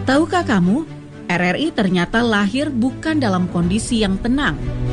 Tahukah kamu, RRI ternyata lahir bukan dalam kondisi yang tenang.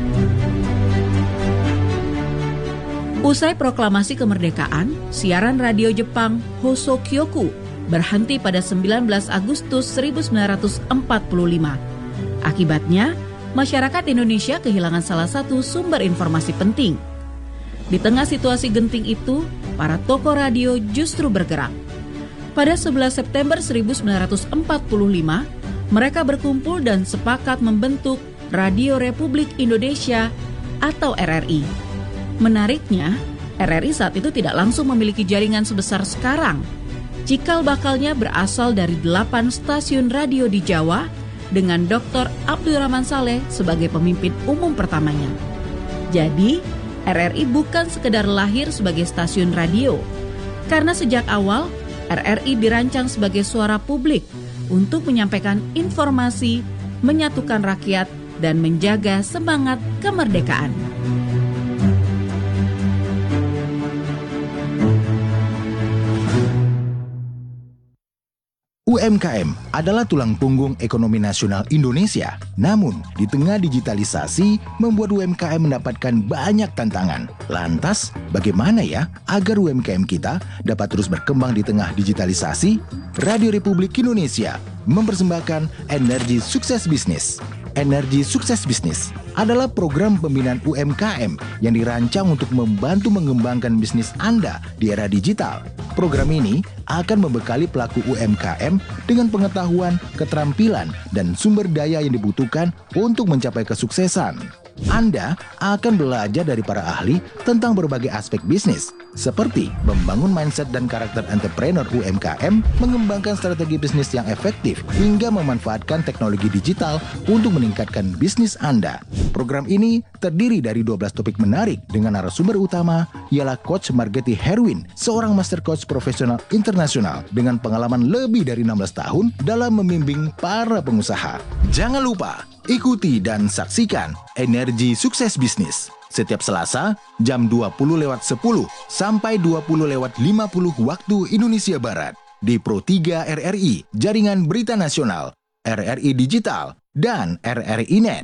Usai proklamasi kemerdekaan, siaran radio Jepang Hosokyoku berhenti pada 19 Agustus 1945. Akibatnya, masyarakat Indonesia kehilangan salah satu sumber informasi penting. Di tengah situasi genting itu, para tokoh radio justru bergerak. Pada 11 September 1945, mereka berkumpul dan sepakat membentuk Radio Republik Indonesia atau RRI. Menariknya, RRI saat itu tidak langsung memiliki jaringan sebesar sekarang. Cikal bakalnya berasal dari 8 stasiun radio di Jawa dengan Dr. Abdurrahman Saleh sebagai pemimpin umum pertamanya. Jadi, RRI bukan sekedar lahir sebagai stasiun radio. Karena sejak awal, RRI dirancang sebagai suara publik untuk menyampaikan informasi, menyatukan rakyat, dan menjaga semangat kemerdekaan. UMKM adalah tulang punggung ekonomi nasional Indonesia. Namun, di tengah digitalisasi, membuat UMKM mendapatkan banyak tantangan. Lantas, bagaimana ya agar UMKM kita dapat terus berkembang di tengah digitalisasi? Radio Republik Indonesia mempersembahkan Energi Sukses Bisnis. Energi Sukses Bisnis adalah program pembinaan UMKM yang dirancang untuk membantu mengembangkan bisnis Anda di era digital. Program ini akan membekali pelaku UMKM dengan pengetahuan, keterampilan, dan sumber daya yang dibutuhkan untuk mencapai kesuksesan. Anda akan belajar dari para ahli tentang berbagai aspek bisnis, seperti membangun mindset dan karakter entrepreneur UMKM, mengembangkan strategi bisnis yang efektif, hingga memanfaatkan teknologi digital untuk meningkatkan bisnis Anda. Program ini terdiri dari 12 topik menarik dengan narasumber utama ialah Coach Margeti Herwin, seorang master coach profesional internasional dengan pengalaman lebih dari 16 tahun dalam membimbing para pengusaha. Jangan lupa, ikuti dan saksikan Energi Sukses Bisnis setiap Selasa jam 20.10 sampai 20.50 waktu Indonesia Barat di Pro 3 RRI, Jaringan Berita Nasional, RRI Digital, dan RRI Net.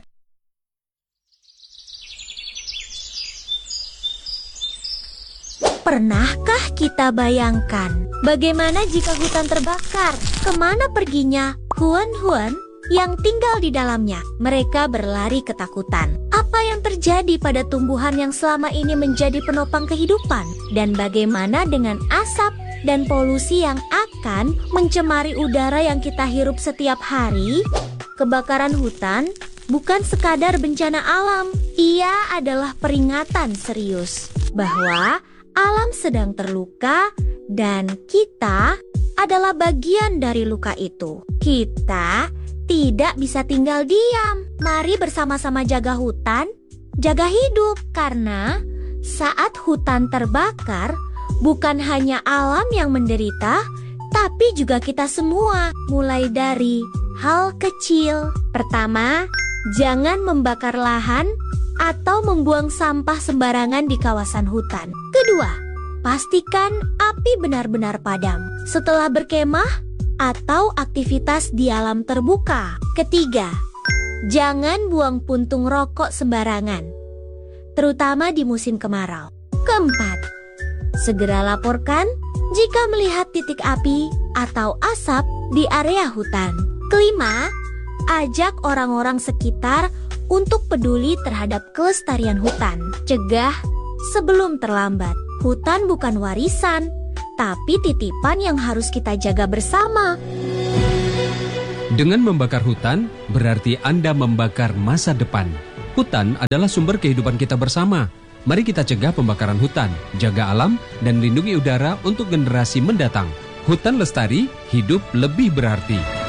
Pernahkah kita bayangkan bagaimana jika hutan terbakar? Kemana perginya hewan-hewan yang tinggal di dalamnya? Mereka berlari ketakutan. Apa yang terjadi pada tumbuhan yang selama ini menjadi penopang kehidupan? Dan bagaimana dengan asap dan polusi yang akan mencemari udara yang kita hirup setiap hari? Kebakaran hutan bukan sekadar bencana alam. Ia adalah peringatan serius bahwa alam sedang terluka dan kita adalah bagian dari luka itu. Kita tidak bisa tinggal diam. Mari bersama-sama jaga hutan, jaga hidup. Karena saat hutan terbakar, bukan hanya alam yang menderita, tapi juga kita semua. Mulai dari hal kecil. Pertama, jangan membakar lahan atau membuang sampah sembarangan di kawasan hutan. Kedua, pastikan api benar-benar padam setelah berkemah atau aktivitas di alam terbuka. Ketiga, jangan buang puntung rokok sembarangan, terutama di musim kemarau. Keempat, segera laporkan jika melihat titik api atau asap di area hutan. Kelima, ajak orang-orang sekitar untuk peduli terhadap kelestarian hutan. Cegah sebelum terlambat. Hutan bukan warisan, tapi titipan yang harus kita jaga bersama. Dengan membakar hutan, berarti Anda membakar masa depan. Hutan adalah sumber kehidupan kita bersama. Mari kita cegah pembakaran hutan, jaga alam, dan lindungi udara untuk generasi mendatang. Hutan lestari, hidup lebih berarti.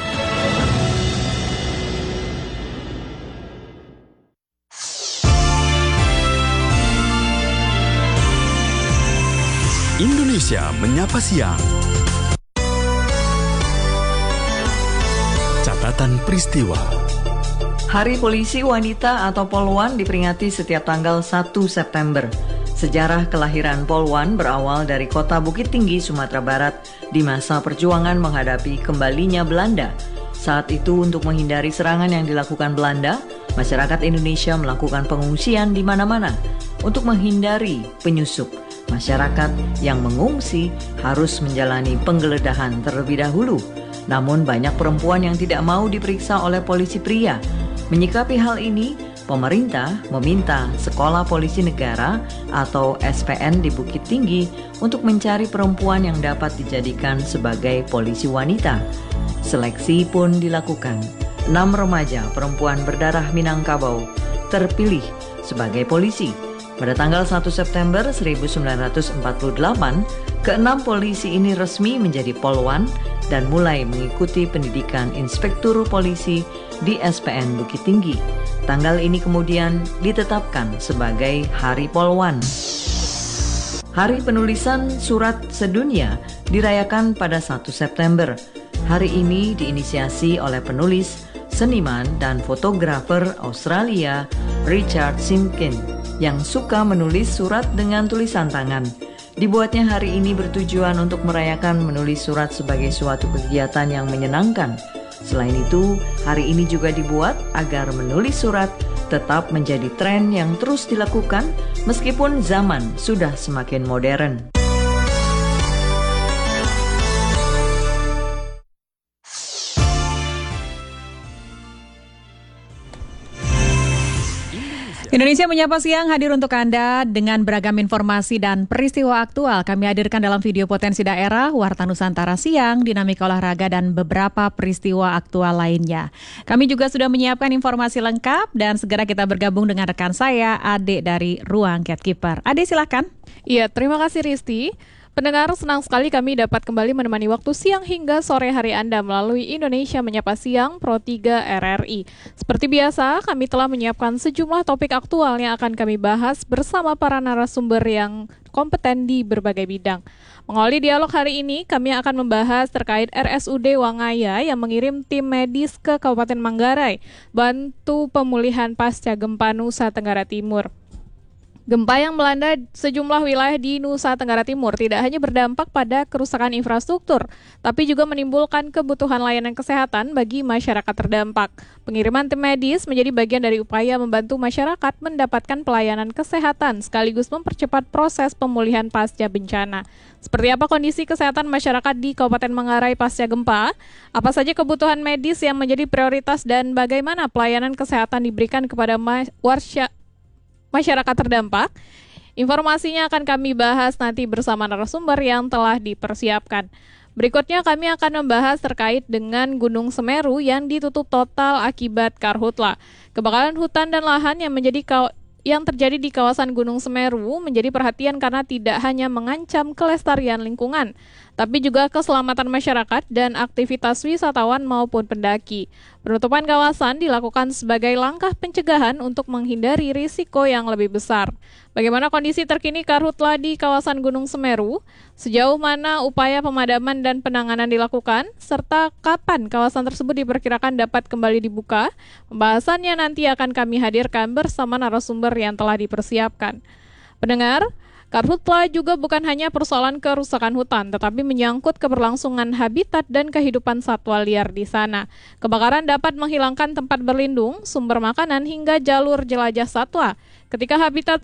Indonesia Menyapa Siang. Catatan peristiwa. Hari Polisi Wanita atau Polwan diperingati setiap tanggal 1 September. Sejarah kelahiran Polwan berawal dari kota Bukit Tinggi, Sumatera Barat di masa perjuangan menghadapi kembalinya Belanda. Saat itu untuk menghindari serangan yang dilakukan Belanda, masyarakat Indonesia melakukan pengungsian di mana-mana. Untuk menghindari penyusup, masyarakat yang mengungsi harus menjalani penggeledahan terlebih dahulu. Namun banyak perempuan yang tidak mau diperiksa oleh polisi pria. Menyikapi hal ini, pemerintah meminta Sekolah Polisi Negara atau SPN di Bukit Tinggi untuk mencari perempuan yang dapat dijadikan sebagai polisi wanita. Seleksi pun dilakukan. 6 remaja perempuan berdarah Minangkabau terpilih sebagai polisi. Pada tanggal 1 September 1948, ke-6 polisi ini resmi menjadi polwan dan mulai mengikuti pendidikan inspektur polisi di SPN Bukit Tinggi. Tanggal ini kemudian ditetapkan sebagai Hari Polwan. Hari penulisan surat sedunia dirayakan pada 1 September. Hari ini diinisiasi oleh penulis, seniman, dan fotografer Australia Richard Simkin yang suka menulis surat dengan tulisan tangan. Dibuatnya hari ini bertujuan untuk merayakan menulis surat sebagai suatu kegiatan yang menyenangkan. Selain itu, hari ini juga dibuat agar menulis surat tetap menjadi tren yang terus dilakukan meskipun zaman sudah semakin modern. Indonesia Menyapa Siang hadir untuk Anda dengan beragam informasi dan peristiwa aktual. Kami hadirkan dalam video potensi daerah, Warta Nusantara Siang, dinamika olahraga, dan beberapa peristiwa aktual lainnya. Kami juga sudah menyiapkan informasi lengkap dan segera kita bergabung dengan rekan saya, Ade dari Ruang Gatekeeper. Ade, silakan. Iya, terima kasih Risti. Pendengar, senang sekali kami dapat kembali menemani waktu siang hingga sore hari Anda melalui Indonesia Menyapa Siang Pro 3 RRI. Seperti biasa, kami telah menyiapkan sejumlah topik aktual yang akan kami bahas bersama para narasumber yang kompeten di berbagai bidang. Mengawali dialog hari ini, kami akan membahas terkait RSUD Wangaya yang mengirim tim medis ke Kabupaten Manggarai, bantu pemulihan pasca gempa Nusa Tenggara Timur. Gempa yang melanda sejumlah wilayah di Nusa Tenggara Timur tidak hanya berdampak pada kerusakan infrastruktur, tapi juga menimbulkan kebutuhan layanan kesehatan bagi masyarakat terdampak. Pengiriman tim medis menjadi bagian dari upaya membantu masyarakat mendapatkan pelayanan kesehatan sekaligus mempercepat proses pemulihan pasca bencana. Seperti apa kondisi kesehatan masyarakat di Kabupaten Manggarai pasca gempa? Apa saja kebutuhan medis yang menjadi prioritas dan bagaimana pelayanan kesehatan diberikan kepada masyarakat terdampak? Informasinya akan kami bahas nanti bersama narasumber yang telah dipersiapkan. Berikutnya kami akan membahas terkait dengan Gunung Semeru yang ditutup total akibat karhutla. Kebakaran hutan dan lahan yang terjadi di kawasan Gunung Semeru menjadi perhatian karena tidak hanya mengancam kelestarian lingkungan, tapi juga keselamatan masyarakat dan aktivitas wisatawan maupun pendaki. Penutupan kawasan dilakukan sebagai langkah pencegahan untuk menghindari risiko yang lebih besar. Bagaimana kondisi terkini karhutla di kawasan Gunung Semeru? Sejauh mana upaya pemadaman dan penanganan dilakukan? Serta kapan kawasan tersebut diperkirakan dapat kembali dibuka? Pembahasannya nanti akan kami hadirkan bersama narasumber yang telah dipersiapkan. Pendengar, karhutla juga bukan hanya persoalan kerusakan hutan, tetapi menyangkut keberlangsungan habitat dan kehidupan satwa liar di sana. Kebakaran dapat menghilangkan tempat berlindung, sumber makanan, hingga jalur jelajah satwa. Ketika habitat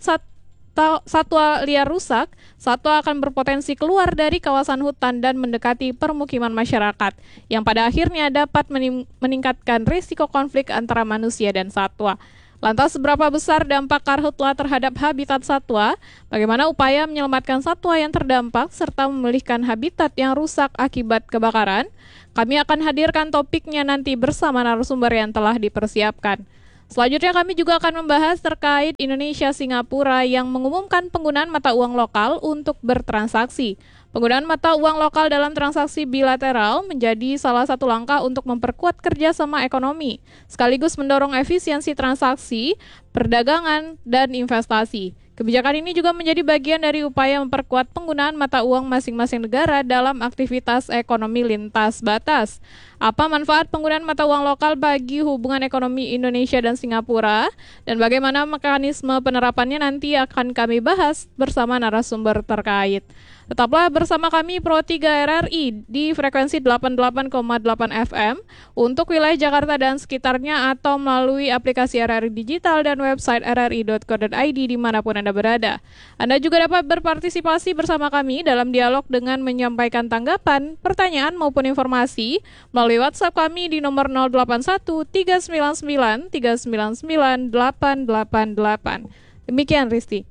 satwa liar rusak, satwa akan berpotensi keluar dari kawasan hutan dan mendekati permukiman masyarakat, yang pada akhirnya dapat meningkatkan risiko konflik antara manusia dan satwa. Lantas, seberapa besar dampak karhutla terhadap habitat satwa? Bagaimana upaya menyelamatkan satwa yang terdampak serta memulihkan habitat yang rusak akibat kebakaran? Kami akan hadirkan topiknya nanti bersama narasumber yang telah dipersiapkan. Selanjutnya kami juga akan membahas terkait Indonesia-Singapura yang mengumumkan penggunaan mata uang lokal untuk bertransaksi. Penggunaan mata uang lokal dalam transaksi bilateral menjadi salah satu langkah untuk memperkuat kerjasama ekonomi, sekaligus mendorong efisiensi transaksi, perdagangan, dan investasi. Kebijakan ini juga menjadi bagian dari upaya memperkuat penggunaan mata uang masing-masing negara dalam aktivitas ekonomi lintas batas. Apa manfaat penggunaan mata uang lokal bagi hubungan ekonomi Indonesia dan Singapura? Dan bagaimana mekanisme penerapannya nanti akan kami bahas bersama narasumber terkait. Tetaplah bersama kami Pro 3 RRI di frekuensi 88,8 FM untuk wilayah Jakarta dan sekitarnya atau melalui aplikasi RRI Digital dan website rri.co.id dimanapun Anda berada. Anda juga dapat berpartisipasi bersama kami dalam dialog dengan menyampaikan tanggapan, pertanyaan maupun informasi melalui WhatsApp kami di nomor 081 399 399 888. Demikian Risti.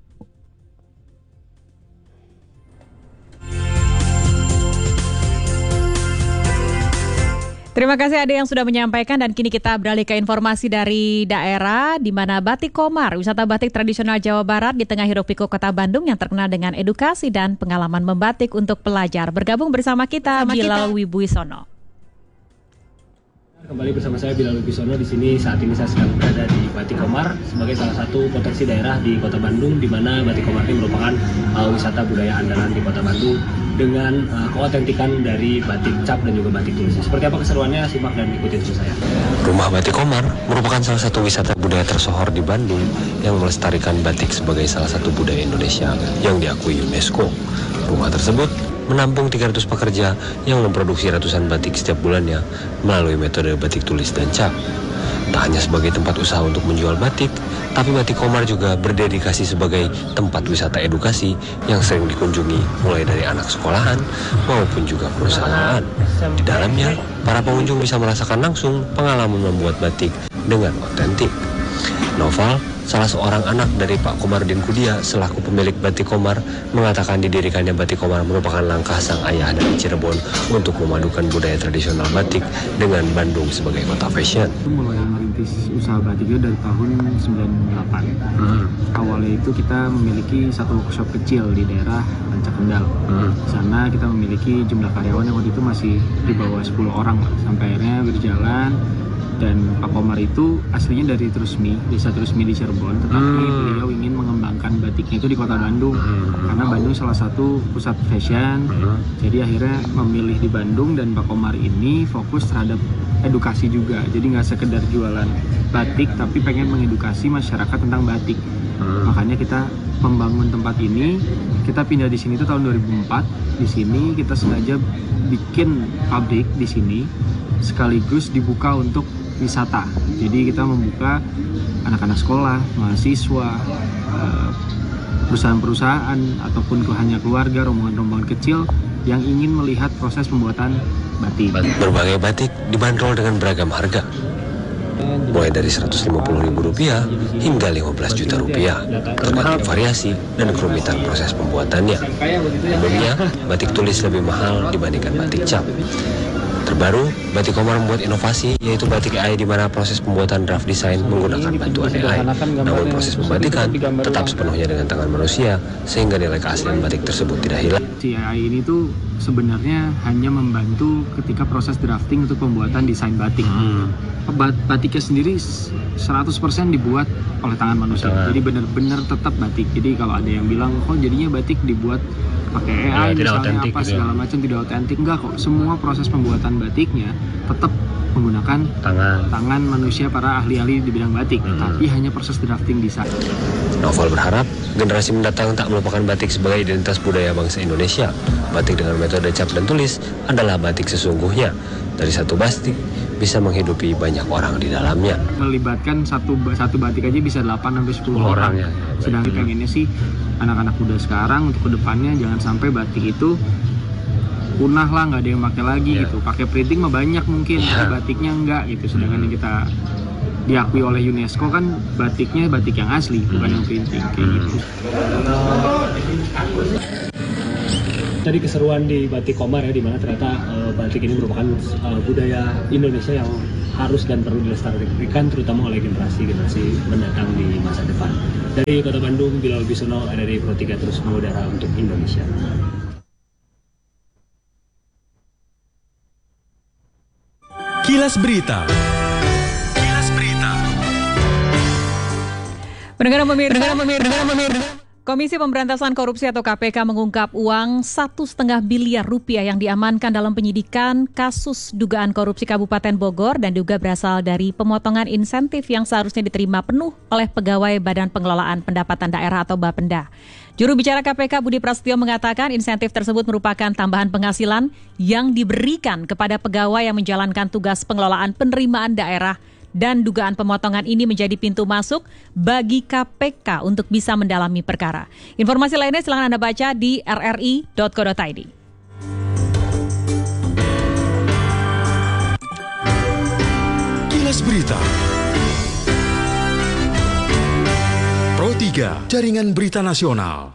Terima kasih Ade yang sudah menyampaikan dan kini kita beralih ke informasi dari daerah di mana Batik Komar, wisata batik tradisional Jawa Barat di tengah hiruk-pikuk Kota Bandung yang terkenal dengan edukasi dan pengalaman membatik untuk pelajar. Bergabung bersama kita Bilal Wibuisono. Kembali bersama saya Bilal Wibuisono di sini. Saat ini saya sedang berada di Batik Komar sebagai salah satu potensi daerah di Kota Bandung, di mana Batik Komar ini merupakan wisata budaya andalan di Kota Bandung dengan keautentikan dari batik cap dan juga batik tulis. Seperti apa keseruannya? Simak dan ikuti terus saya. Rumah Batik Komar merupakan salah satu wisata budaya tersohor di Bandung yang melestarikan batik sebagai salah satu budaya Indonesia yang diakui UNESCO. Rumah tersebut menampung 300 pekerja yang memproduksi ratusan batik setiap bulannya melalui metode batik tulis dan cap. Tak hanya sebagai tempat usaha untuk menjual batik, tapi Batik Komar juga berdedikasi sebagai tempat wisata edukasi yang sering dikunjungi mulai dari anak sekolahan maupun juga perusahaan. Di dalamnya, para pengunjung bisa merasakan langsung pengalaman membuat batik dengan otentik. Noval, salah seorang anak dari Pak Komardin Kudia selaku pemilik Batik Komar, mengatakan didirikannya Batik Komar merupakan langkah sang ayah dari Cirebon untuk memadukan budaya tradisional batik dengan Bandung sebagai kota fashion. Mulai merintis usaha batik itu dari tahun 98. Awalnya itu kita memiliki satu workshop kecil di daerah Rancakendal. Di sana kita memiliki jumlah karyawan yang waktu itu masih di bawah 10 orang sampai akhirnya berjalan. Dan Pak Komar itu aslinya dari Trusmi, desa Trusmi di Cirebon, tetapi beliau ingin mengembangkan batiknya itu di kota Bandung, karena Bandung salah satu pusat fashion. Jadi akhirnya memilih di Bandung, dan Pak Komar ini fokus terhadap edukasi juga. Jadi nggak sekedar jualan batik, tapi pengen mengedukasi masyarakat tentang batik. Makanya kita membangun tempat ini. Kita pindah di sini itu tahun 2004. Di sini kita sengaja bikin pabrik di sini, sekaligus dibuka untuk wisata. Jadi kita membuka anak-anak sekolah, mahasiswa, perusahaan-perusahaan ataupun hanya keluarga, rombongan-rombongan kecil yang ingin melihat proses pembuatan batik. Berbagai batik dibanderol dengan beragam harga, mulai dari Rp150.000 hingga Rp15 juta, tergantung variasi dan kerumitan proses pembuatannya. Umumnya, batik tulis lebih mahal dibandingkan batik cap. Terbaru, Batik Komar membuat inovasi, yaitu batik AI, di mana proses pembuatan draft desain menggunakan bantuan AI. Namun proses pembatikan tetap sepenuhnya dengan tangan manusia, sehingga nilai keaslian batik tersebut tidak hilang. Si AI ini tuh sebenarnya hanya membantu ketika proses drafting untuk pembuatan desain batik. Batiknya sendiri 100% dibuat oleh tangan manusia. Jadi benar-benar tetap batik. Jadi kalau ada yang bilang, kok jadinya batik dibuat pakai AI misalnya apa segala macam, tidak otentik. Enggak kok, semua proses pembuatan batiknya tetap menggunakan tangan manusia, para ahli-ahli di bidang batik, tapi hanya proses drafting desain. Novel berharap generasi mendatang tak melupakan batik sebagai identitas budaya bangsa Indonesia. Batik dengan metode cap dan tulis adalah batik sesungguhnya. Dari satu batik bisa menghidupi banyak orang di dalamnya. Melibatkan satu batik aja bisa 8-10 orang. Ya. Sedangkan pengennya sih anak-anak muda sekarang untuk kedepannya jangan sampai batik itu punah lah, nggak ada yang pakai lagi gitu. Pakai printing mah banyak mungkin, tapi batiknya enggak gitu. Sedangkan yang kita diakui oleh UNESCO kan batiknya batik yang asli, bukan yang printing kayak gitu. Tadi keseruan di Batik Komar ya, di mana ternyata batik ini merupakan budaya Indonesia yang harus dan perlu dilestarikan, terutama oleh generasi mendatang di masa depan. Dari Kota Bandung, Bilal Wibuisono, RRI Pro 3 terus mengudara untuk Indonesia. Kilas Berita. Pendengar pemirsa. Komisi Pemberantasan Korupsi atau KPK mengungkap uang Rp1,5 biliar yang diamankan dalam penyidikan kasus dugaan korupsi Kabupaten Bogor dan juga berasal dari pemotongan insentif yang seharusnya diterima penuh oleh pegawai Badan Pengelolaan Pendapatan Daerah atau Bapenda. Juru bicara KPK Budi Prasetyo mengatakan insentif tersebut merupakan tambahan penghasilan yang diberikan kepada pegawai yang menjalankan tugas pengelolaan penerimaan daerah dan dugaan pemotongan ini menjadi pintu masuk bagi KPK untuk bisa mendalami perkara. Informasi lainnya silakan Anda baca di rri.co.id. Kilas Berita. Pro 3, Jaringan Berita Nasional.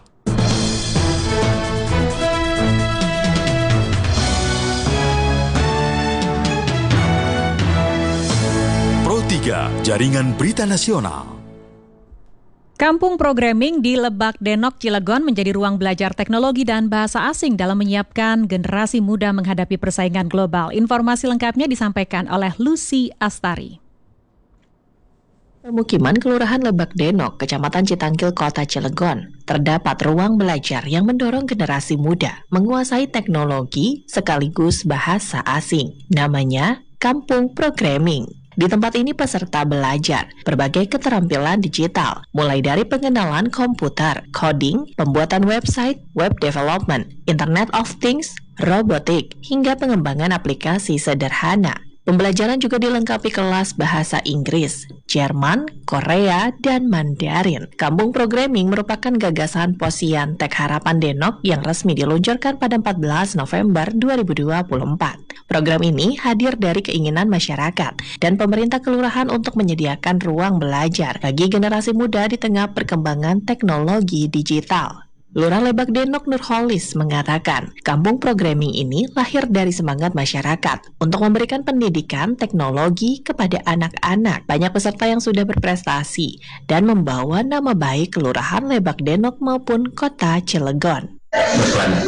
Pro 3, Jaringan Berita Nasional. Kampung Programming di Lebak Denok, Cilegon menjadi ruang belajar teknologi dan bahasa asing dalam menyiapkan generasi muda menghadapi persaingan global. Informasi lengkapnya disampaikan oleh Lucy Astari. Permukiman Kelurahan Lebak Denok, Kecamatan Citangkil, Kota Cilegon, terdapat ruang belajar yang mendorong generasi muda menguasai teknologi sekaligus bahasa asing. Namanya Kampung Programming. Di tempat ini peserta belajar berbagai keterampilan digital, mulai dari pengenalan komputer, coding, pembuatan website, web development, Internet of Things, robotik, hingga pengembangan aplikasi sederhana. Pembelajaran juga dilengkapi kelas bahasa Inggris, Jerman, Korea, dan Mandarin. Kampung Programming merupakan gagasan Posyantek Harapan Denok yang resmi diluncurkan pada 14 November 2024. Program ini hadir dari keinginan masyarakat dan pemerintah kelurahan untuk menyediakan ruang belajar bagi generasi muda di tengah perkembangan teknologi digital. Lurah Lebak Denok Nurholis mengatakan, Kampung Programming ini lahir dari semangat masyarakat untuk memberikan pendidikan teknologi kepada anak-anak. Banyak peserta yang sudah berprestasi dan membawa nama baik Kelurahan Lebak Denok maupun Kota Cilegon. Berperan